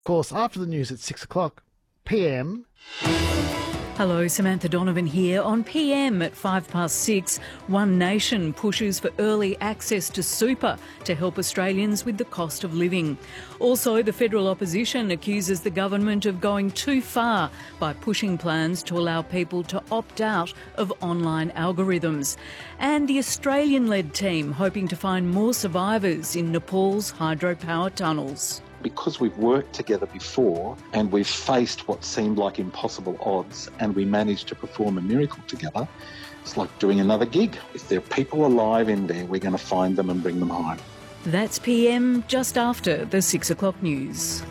Of course, after the news at 6 o'clock p.m. Hello, Samantha Donovan here. On PM at 6:05, One Nation pushes for early access to super to help Australians with the cost of living. Also, the federal opposition accuses the government of going too far by pushing plans to allow people to opt out of online algorithms. And the Australian-led team hoping to find more survivors in Nepal's hydropower tunnels. Because we've worked together before and we've faced what seemed like impossible odds and we managed to perform a miracle together, it's like doing another gig. If there are people alive in there, we're going to find them and bring them home. That's PM just after the 6 o'clock news.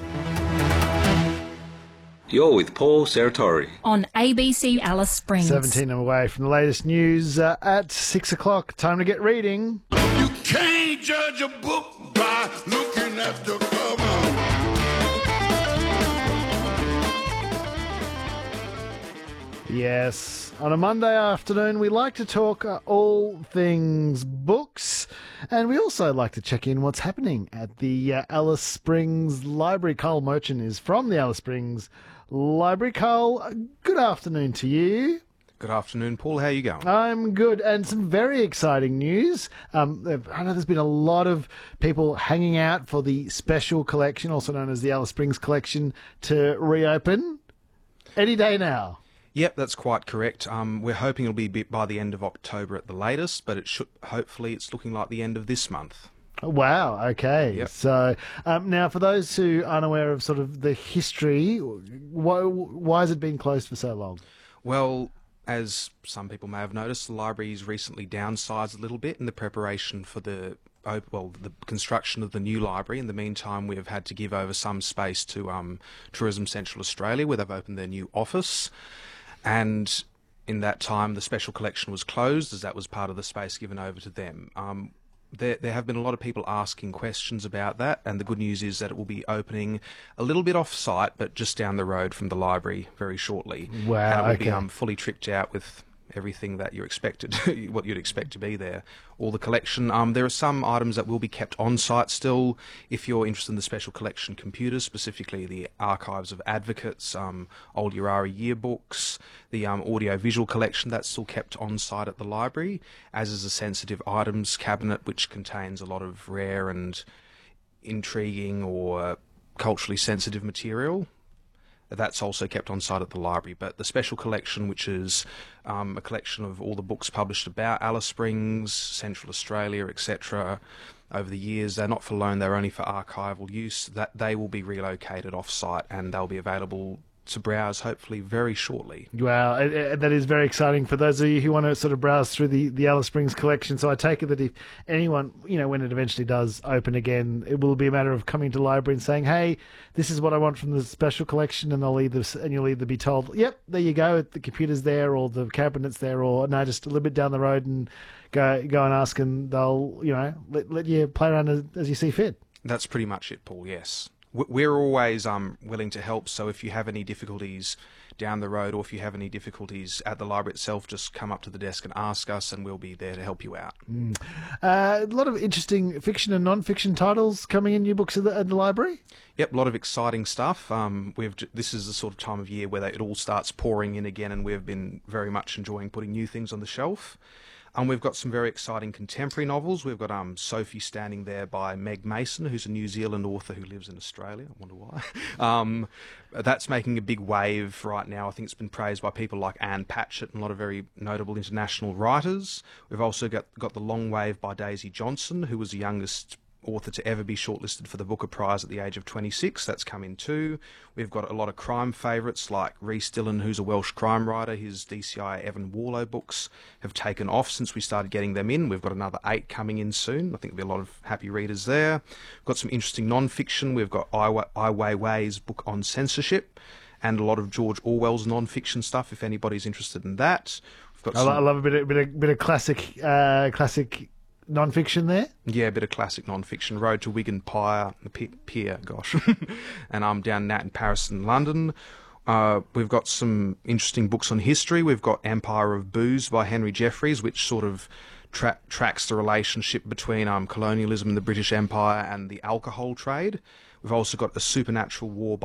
You're with Paul Serratori on ABC Alice Springs. 17 away from the latest news at 6 o'clock. Time to get reading. You can't judge a book by looking at the cover. Yes, on a Monday afternoon we like to talk all things books, and we also like to check in what's happening at the Alice Springs Library. Carl Merchant is from the Alice Springs Library. Carl, good afternoon to you. Good afternoon, Paul. How are you going? I'm good, and some very exciting news. I know there's been a lot of people hanging out for the special collection, also known as the Alice Springs Collection, to reopen any day now. Yep, that's quite correct. We're hoping it'll be by the end of October at the latest, but hopefully it's looking like the end of this month. Wow, okay. Yep. So now for those who aren't aware of sort of the history, why has it been closed for so long? Well, as some people may have noticed, the library's recently downsized a little bit in the preparation for the construction of the new library. In the meantime, we have had to give over some space to Tourism Central Australia, where they've opened their new office. And in that time, the special collection was closed, as that was part of the space given over to them. There have been a lot of people asking questions about that, and the good news is that it will be opening a little bit off-site, but just down the road from the library very shortly. Wow, and it will okay. be fully tricked out with everything that you're expected, what you'd expect to be there. All the collection. There are some items that will be kept on site still. If you're interested in the special collection computers, specifically the archives of advocates, old Urari yearbooks, the audio-visual collection, that's still kept on site at the library, as is a sensitive items cabinet, which contains a lot of rare and intriguing or culturally sensitive material. That's also kept on site at the library. But the special collection, which is a collection of all the books published about Alice Springs, Central Australia, etc., over the years, they're not for loan, they're only for archival use. That they will be relocated off-site and they'll be available to browse hopefully very shortly. Wow, that is very exciting for those of you who want to sort of browse through the Alice Springs collection. So I take it that if anyone, when it eventually does open again, it will be a matter of coming to the library and saying, hey, this is what I want from the special collection, and you'll either be told, yep, there you go, the computer's there, or the cabinet's there, or no, just a little bit down the road and go and ask, and they'll, let you play around as you see fit. That's pretty much it, Paul, yes. We're always willing to help, so if you have any difficulties down the road, or if you have any difficulties at the library itself, just come up to the desk and ask us, and we'll be there to help you out. A lot of interesting fiction and non-fiction titles coming in, new books at the library? Yep, a lot of exciting stuff. This is the sort of time of year where it all starts pouring in again, and we've been very much enjoying putting new things on the shelf. We've got some very exciting contemporary novels. We've got Sophie Standing There by Meg Mason, who's a New Zealand author who lives in Australia. I wonder why. That's making a big wave right now. I think it's been praised by people like Anne Patchett and a lot of very notable international writers. We've also got The Long Wave by Daisy Johnson, who was the youngest author to ever be shortlisted for the Booker Prize at the age of 26. That's come in too. We've got a lot of crime favourites like Rhys Dillon, who's a Welsh crime writer. His DCI Evan Warlow books have taken off since we started getting them in. We've got another 8 coming in soon. I think there'll be a lot of happy readers there. We've got some interesting non-fiction. We've got Ai Weiwei's book on censorship, and a lot of George Orwell's non-fiction stuff, if anybody's interested in that. We've got I love a bit of classic non-fiction there? Yeah, a bit of classic non-fiction. Road to Wigan Pier, and I'm down Nat in Paris and London. We've got some interesting books on history. We've got Empire of Booze by Henry Jeffreys, which sort of tracks the relationship between colonialism in the British Empire and the alcohol trade. We've also got A Supernatural War by